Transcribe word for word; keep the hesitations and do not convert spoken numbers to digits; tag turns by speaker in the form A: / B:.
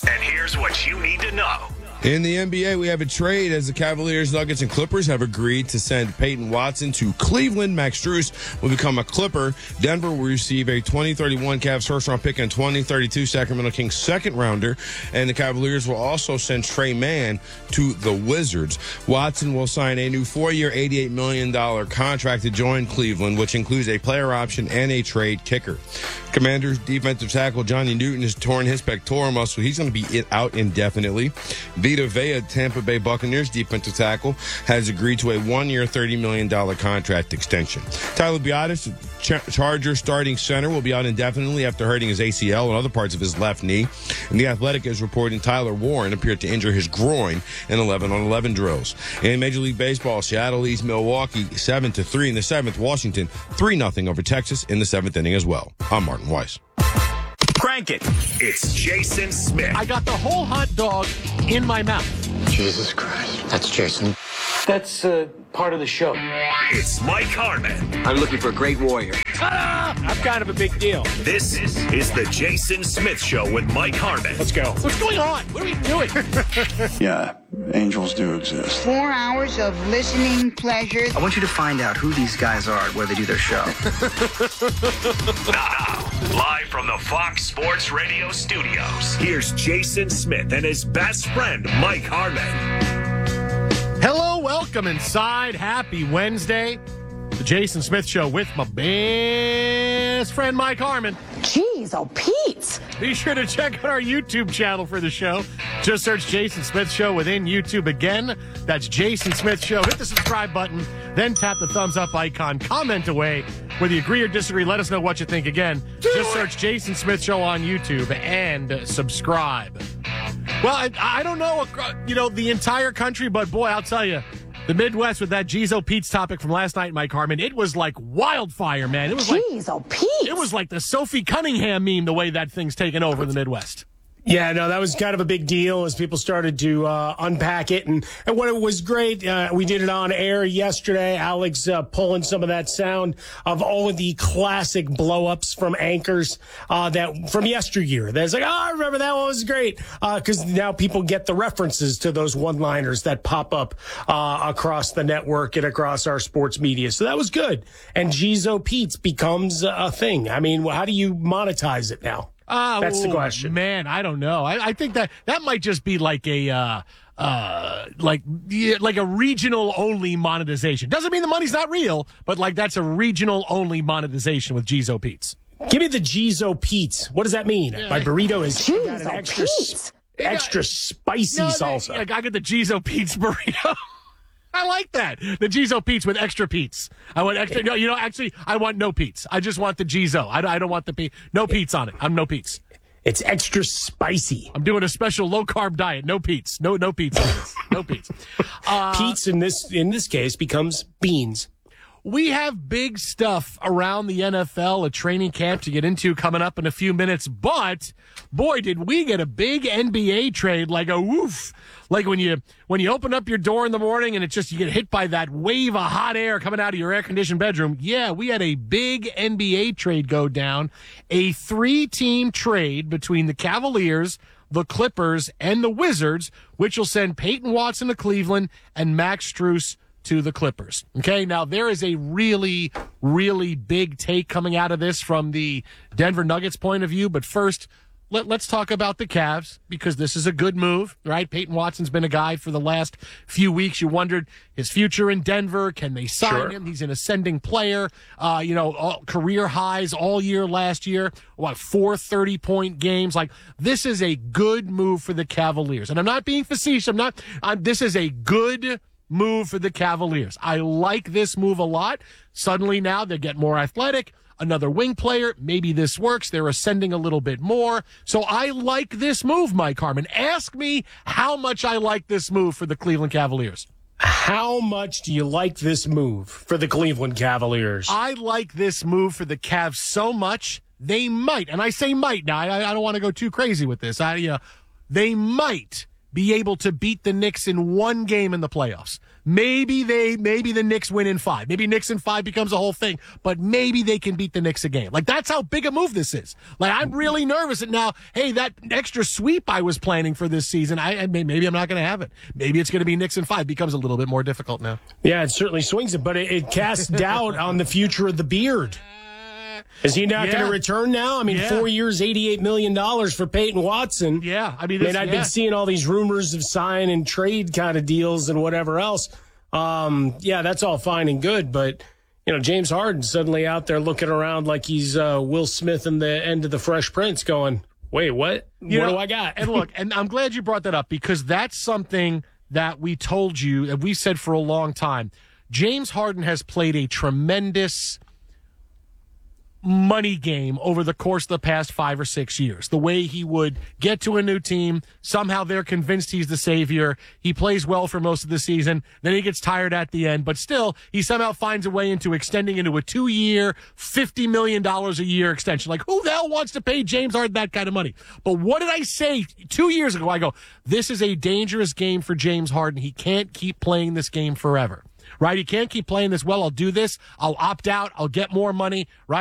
A: And here's what you need to know.
B: In the N B A, we have a trade as the Cavaliers, Nuggets, and Clippers have agreed to send Peyton Watson to Cleveland. Max Strus will become a Clipper. Denver will receive a twenty thirty-one Cavs first-round pick and twenty thirty-two Sacramento Kings second-rounder. And the Cavaliers will also send Trey Mann to the Wizards. Watson will sign a new four-year, eighty-eight million dollars contract to join Cleveland, which includes a player option and a trade kicker. Commanders defensive tackle Johnny Newton has torn his pectoral muscle. He's going to be out indefinitely. Vita Vea, Tampa Bay Buccaneers defensive tackle, has agreed to a one-year, thirty million dollars contract extension. Tyler Biadasz, Ch- Chargers starting center, will be out indefinitely after hurting his A C L and other parts of his left knee. And The Athletic is reporting Tyler Warren appeared to injure his groin in eleven on eleven drills. In Major League Baseball, Seattle leads Milwaukee seven to three in the seventh. Washington three nothing over Texas in the seventh inning as well. I'm Martin Weiss.
A: Crank it. It's Jason Smith.
C: I got the whole hot dog in my mouth.
D: Jesus Christ. That's Jason.
E: That's uh, part of the show.
A: It's Mike Harmon.
D: I'm looking for a great warrior.
C: Ah, I'm kind of a big deal.
A: This is the Jason Smith Show with Mike Harmon.
C: Let's go. What's going on? What are we doing?
F: Yeah, angels do exist.
G: Four hours of listening pleasure.
D: I want you to find out who these guys are and where they do their show.
A: Now, live from the Fox Sports Radio studios, here's Jason Smith and his best friend, Mike Harmon.
C: Hello, welcome inside. Happy Wednesday. The Jason Smith Show with my best friend, Mike Harmon.
H: Jeez, oh, Pete.
C: Be sure to check out our YouTube channel for the show. Just search Jason Smith Show within YouTube. Again, that's Jason Smith Show. Hit the subscribe button, then tap the thumbs up icon. Comment away. Whether you agree or disagree, let us know what you think. Again, just search Jason Smith Show on YouTube and subscribe. Well, I, I don't know, you know, the entire country, but boy, I'll tell you, the Midwest with that Jeez-O Pete's topic from last night, Mike Harmon, it was like wildfire, man. It was like
H: Jeez-O Pete.
C: It was like the Sophie Cunningham meme, the way that thing's taken over in the Midwest.
I: Yeah, no, that was kind of a big deal as people started to uh, unpack it. And, and what it was great, uh, we did it on air yesterday. Alex uh, pulling some of that sound of all of the classic blow-ups from anchors uh, that from yesteryear. There's like, oh, I remember that one was great. Because uh, now people get the references to those one-liners that pop up uh, across the network and across our sports media. So that was good. And Jeez-O Pete's becomes a thing. I mean, how do you monetize it now?
C: Uh,
I: That's the
C: oh,
I: question.
C: Man, I don't know. I, I think that that might just be like a uh, uh, like yeah, like a regional only monetization. Doesn't mean the money's not real, but like that's a regional only monetization with Jeez-O Pete's.
I: Give me the Jeez-O Pete's. What does that mean?
C: Yeah.
I: My burrito is
H: Jeez-O
I: got an extra
H: Pete's.
I: extra spicy
C: No,
I: salsa.
C: They, like I get the Jeez-O Pete's burrito. I like that. The Jeez-O Pete's with extra Pete's. I want extra. No, you know, actually, I want no Pete's. I just want the Jeez-O. I, I don't want the Pete. No Pete's on it. I'm no Pete's.
I: It's extra spicy.
C: I'm doing a special low carb diet. No Pete's. No, no Pete's. No Pete's. Uh,
I: Pete's in this in this case becomes beans.
C: We have big stuff around the N F L, a training camp to get into coming up in a few minutes. But boy, did we get a big N B A trade, like a woof. Like when you when you open up your door in the morning and it's just you get hit by that wave of hot air coming out of your air-conditioned bedroom. Yeah, we had a big N B A trade go down. A three-team trade between the Cavaliers, the Clippers, and the Wizards, which will send Peyton Watson to Cleveland and Max Strus to the Clippers. Okay, now there is a really, really big take coming out of this from the Denver Nuggets point of view. But first, let, let's talk about the Cavs, because this is a good move, right? Peyton Watson's been a guy for the last few weeks. You wondered his future in Denver. Can they sign
I: Sure.
C: him? He's an ascending player. Uh, you know, all, career highs all year last year. What, four thirty-point games? Like, this is a good move for the Cavaliers. And I'm not being facetious. I'm not. I'm, this is a good move for the Cavaliers. I like this move a lot. Suddenly now they get more athletic. Another wing player. Maybe this works. They're ascending a little bit more. So I like this move, Mike Harmon. Ask me how much I like this move for the Cleveland Cavaliers.
I: How much do you like this move for the Cleveland Cavaliers?
C: I like this move for the Cavs so much, they might, and I say might now, I, I don't want to go too crazy with this. I, uh, they might be able to beat the Knicks in one game in the playoffs. Maybe they, maybe the Knicks win in five. Maybe Knicks in five becomes a whole thing, but maybe they can beat the Knicks a game. Like, that's how big a move this is. Like, I'm really nervous that now, hey, that extra sweep I was planning for this season, I, I maybe I'm not going to have it. Maybe it's going to be Knicks in five. Becomes a little bit more difficult now.
I: Yeah, it certainly swings it, but it, it casts doubt on the future of the beard. Is he not
C: Yeah.
I: going to return now? I mean,
C: Yeah.
I: four years, eighty-eight million dollars for Peyton Watson.
C: Yeah, I mean,
I: I mean,
C: this-
I: I've
C: yeah.
I: been seeing all these rumors of sign and trade kind of deals and whatever else. Um, yeah, that's all fine and good, but you know, James Harden suddenly out there looking around like he's uh, Will Smith in the end of the Fresh Prince, going, "Wait, what?
C: You
I: what
C: know,
I: do I got?"
C: And look, and I'm glad you brought that up because that's something that we told you and we said for a long time. James Harden has played a tremendous money game over the course of the past five or six years. The way he would get to a new team, somehow they're convinced he's the savior. He plays well for most of the season. Then he gets tired at the end, but still he somehow finds a way into extending into a two year, fifty million dollars a year extension. Like, who the hell wants to pay James Harden that kind of money? But what did I say two years ago? I go, this is a dangerous game for James Harden. He can't keep playing this game forever. Right? He can't keep playing this well. I'll do this. I'll opt out. I'll get more money. Right?